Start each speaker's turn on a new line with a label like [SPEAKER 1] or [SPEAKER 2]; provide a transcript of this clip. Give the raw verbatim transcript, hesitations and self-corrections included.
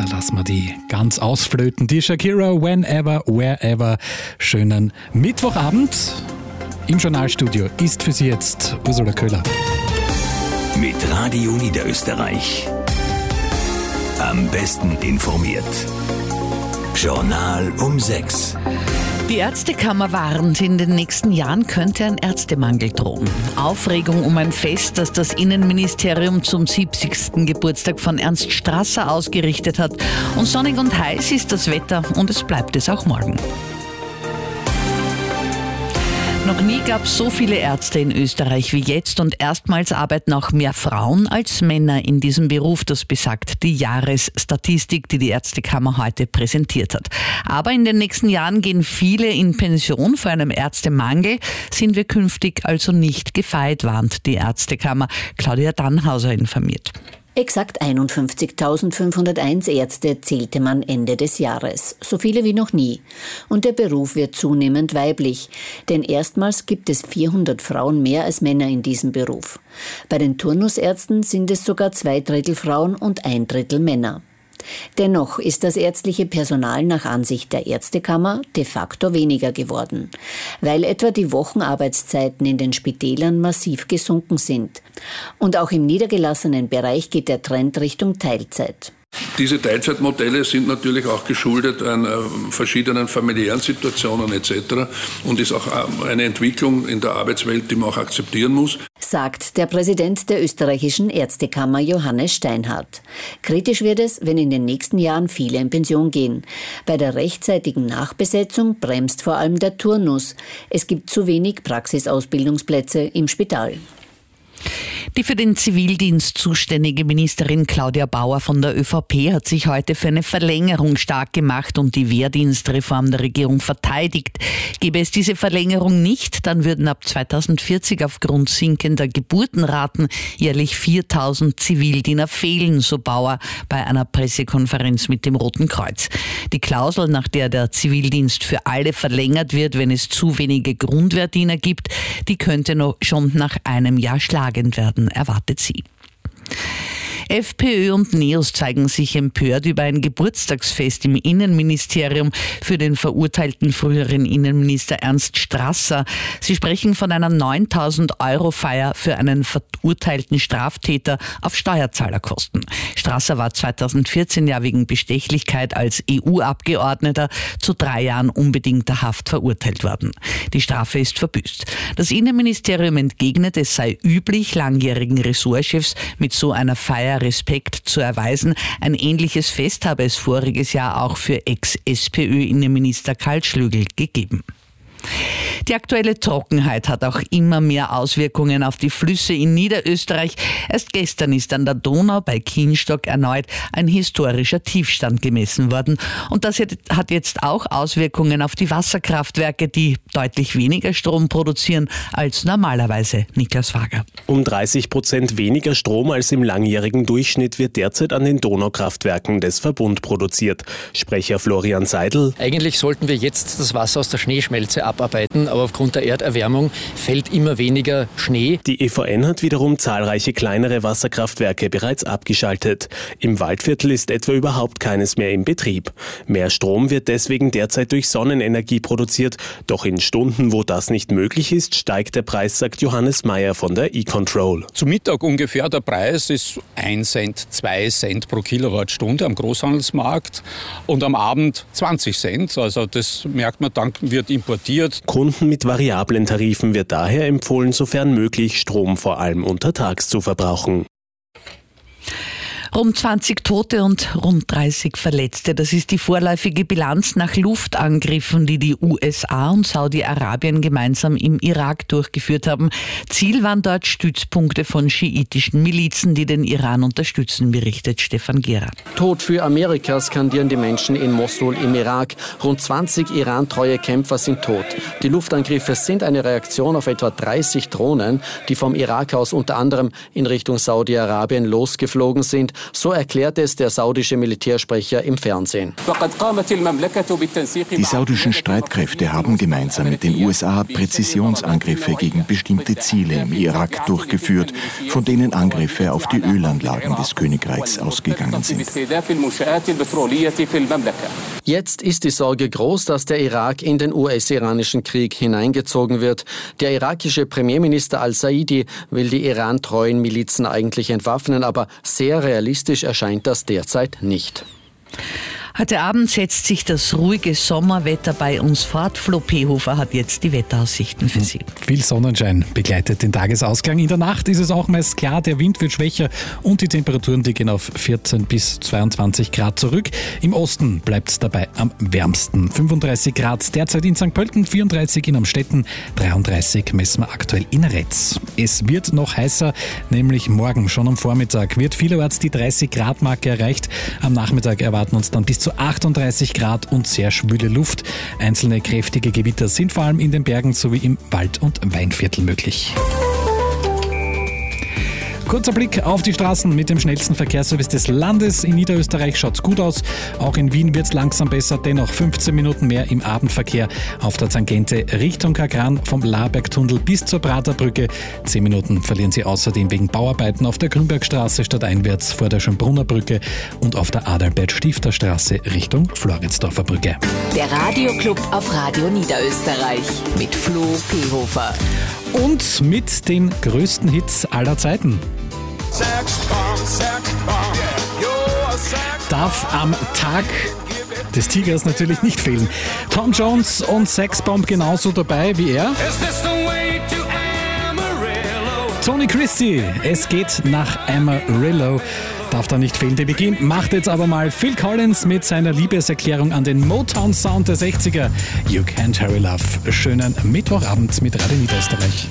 [SPEAKER 1] lassen wir die ganz ausflöten. Die Shakira, Whenever, Wherever. Schönen Mittwochabend. Im Journalstudio ist für Sie jetzt Ursula Köhler.
[SPEAKER 2] Mit Radio Niederösterreich. Am besten informiert. Journal um sechs.
[SPEAKER 3] Die Ärztekammer warnt, in den nächsten Jahren könnte ein Ärztemangel drohen. Aufregung um ein Fest, das das Innenministerium zum siebzigsten Geburtstag von Ernst Strasser ausgerichtet hat. Und sonnig und heiß ist das Wetter und es bleibt es auch morgen. Noch nie gab es so viele Ärzte in Österreich wie jetzt und erstmals arbeiten auch mehr Frauen als Männer in diesem Beruf. Das besagt die Jahresstatistik, die die Ärztekammer heute präsentiert hat. Aber in den nächsten Jahren gehen viele in Pension. Vor einem Ärztemangel sind wir künftig also nicht gefeit, warnt die Ärztekammer. Claudia Dannhauser informiert.
[SPEAKER 4] Exakt einundfünfzigtausendfünfhunderteins Ärzte zählte man Ende des Jahres, so viele wie noch nie. Und der Beruf wird zunehmend weiblich, denn erstmals gibt es vierhundert Frauen mehr als Männer in diesem Beruf. Bei den Turnusärzten sind es sogar zwei Drittel Frauen und ein Drittel Männer. Dennoch ist das ärztliche Personal nach Ansicht der Ärztekammer de facto weniger geworden, weil etwa die Wochenarbeitszeiten in den Spitälern massiv gesunken sind. Und auch im niedergelassenen Bereich geht der Trend Richtung Teilzeit.
[SPEAKER 5] Diese Teilzeitmodelle sind natürlich auch geschuldet an äh, verschiedenen familiären Situationen et cetera und ist auch äh, eine Entwicklung in der Arbeitswelt, die man auch akzeptieren muss.
[SPEAKER 4] Sagt der Präsident der österreichischen Ärztekammer Johannes Steinhardt. Kritisch wird es, wenn in den nächsten Jahren viele in Pension gehen. Bei der rechtzeitigen Nachbesetzung bremst vor allem der Turnus. Es gibt zu wenig Praxisausbildungsplätze im Spital.
[SPEAKER 3] Die für den Zivildienst zuständige Ministerin Claudia Bauer von der ÖVP hat sich heute für eine Verlängerung stark gemacht und die Wehrdienstreform der Regierung verteidigt. Gäbe es diese Verlängerung nicht, dann würden ab zweitausendvierzig aufgrund sinkender Geburtenraten jährlich viertausend Zivildiener fehlen, so Bauer bei einer Pressekonferenz mit dem Roten Kreuz. Die Klausel, nach der der Zivildienst für alle verlängert wird, wenn es zu wenige Grundwehrdiener gibt, die könnte noch schon nach einem Jahr schlagend werden, erwartet sie. FPÖ und NEOS zeigen sich empört über ein Geburtstagsfest im Innenministerium für den verurteilten früheren Innenminister Ernst Strasser. Sie sprechen von einer neuntausend Euro Feier für einen verurteilten Straftäter auf Steuerzahlerkosten. Strasser war zweitausendvierzehn ja wegen Bestechlichkeit als E U-Abgeordneter zu drei Jahren unbedingter Haft verurteilt worden. Die Strafe ist verbüßt. Das Innenministerium entgegnet, es sei üblich, langjährigen Ressortchefs mit so einer Feier Respekt zu erweisen. Ein ähnliches Fest habe es voriges Jahr auch für Ex-S P Ö-Innenminister Karl Schlögl gegeben. Die aktuelle Trockenheit hat auch immer mehr Auswirkungen auf die Flüsse in Niederösterreich. Erst gestern ist an der Donau bei Kienstock erneut ein historischer Tiefstand gemessen worden. Und das hat jetzt auch Auswirkungen auf die Wasserkraftwerke, die deutlich weniger Strom produzieren als normalerweise. Niklas Wager.
[SPEAKER 6] Um dreißig Prozent weniger Strom als im langjährigen Durchschnitt wird derzeit an den Donaukraftwerken des Verbund produziert. Sprecher Florian Seidel.
[SPEAKER 7] Eigentlich sollten wir jetzt das Wasser aus der Schneeschmelze abarbeiten, aber aufgrund der Erderwärmung fällt immer weniger Schnee.
[SPEAKER 6] Die E V N hat wiederum zahlreiche kleinere Wasserkraftwerke bereits abgeschaltet. Im Waldviertel ist etwa überhaupt keines mehr im Betrieb. Mehr Strom wird deswegen derzeit durch Sonnenenergie produziert. Doch in Stunden, wo das nicht möglich ist, steigt der Preis, sagt Johannes Mayer von der E-Control.
[SPEAKER 8] Zu Mittag ungefähr der Preis ist ein Cent, zwei Cent pro Kilowattstunde am Großhandelsmarkt und am Abend zwanzig Cent. Also das merkt man, dann wird importiert.
[SPEAKER 6] Kunden mit variablen Tarifen wird daher empfohlen, sofern möglich, Strom vor allem untertags zu verbrauchen.
[SPEAKER 3] Rund zwanzig Tote und rund dreißig Verletzte. Das ist die vorläufige Bilanz nach Luftangriffen, die die U S A und Saudi-Arabien gemeinsam im Irak durchgeführt haben. Ziel waren dort Stützpunkte von schiitischen Milizen, die den Iran unterstützen, berichtet Stefan Gera.
[SPEAKER 9] Tod für Amerika skandieren die Menschen in Mosul im Irak. Rund zwanzig Iran-treue Kämpfer sind tot. Die Luftangriffe sind eine Reaktion auf etwa dreißig Drohnen, die vom Irak aus unter anderem in Richtung Saudi-Arabien losgeflogen sind. So erklärt es der saudische Militärsprecher im Fernsehen.
[SPEAKER 10] Die saudischen Streitkräfte haben gemeinsam mit den U S A Präzisionsangriffe gegen bestimmte Ziele im Irak durchgeführt, von denen Angriffe auf die Ölanlagen des Königreichs ausgegangen sind.
[SPEAKER 9] Jetzt ist die Sorge groß, dass der Irak in den U S-iranischen Krieg hineingezogen wird. Der irakische Premierminister al-Saidi will die irantreuen Milizen eigentlich entwaffnen, aber sehr realistisch erscheint das derzeit nicht.
[SPEAKER 3] Heute Abend setzt sich das ruhige Sommerwetter bei uns fort. Flo Pehofer hat jetzt die Wetteraussichten für Sie.
[SPEAKER 1] Viel Sonnenschein begleitet den Tagesausklang. In der Nacht ist es auch meist klar, der Wind wird schwächer und die Temperaturen, die gehen auf vierzehn bis zweiundzwanzig Grad zurück. Im Osten bleibt es dabei am wärmsten. fünfunddreißig Grad derzeit in Sankt Pölten, vierunddreißig in Amstetten, dreiunddreißig messen wir aktuell in Retz. Es wird noch heißer, nämlich morgen schon am Vormittag wird vielerorts die dreißig Grad Marke erreicht. Am Nachmittag erwarten uns dann bis zu achtunddreißig Grad und sehr schwüle Luft. Einzelne kräftige Gewitter sind vor allem in den Bergen sowie im Wald- und Weinviertel möglich. Kurzer Blick auf die Straßen mit dem schnellsten Verkehrsservice des Landes. In Niederösterreich schaut es gut aus. Auch in Wien wird es langsam besser, dennoch fünfzehn Minuten mehr im Abendverkehr auf der Tangente Richtung Kagran vom Labergtunnel bis zur Praterbrücke. Zehn Minuten verlieren Sie außerdem wegen Bauarbeiten auf der Grünbergstraße stadteinwärts vor der Schönbrunner Brücke und auf der Adalbert-Stifter-Straße Richtung Floridsdorfer Brücke.
[SPEAKER 11] Der Radioclub auf Radio Niederösterreich mit Flo Pehofer.
[SPEAKER 1] Und mit den größten Hits aller Zeiten. Darf am Tag des Tigers natürlich nicht fehlen. Tom Jones und Sexbomb genauso dabei wie er. Tony Christie, es geht nach Amarillo. Darf da nicht fehlen. Den Beginn macht jetzt aber mal Phil Collins mit seiner Liebeserklärung an den Motown-Sound der sechziger. You Can't Hurry Love. Schönen Mittwochabend mit Radio Niederösterreich.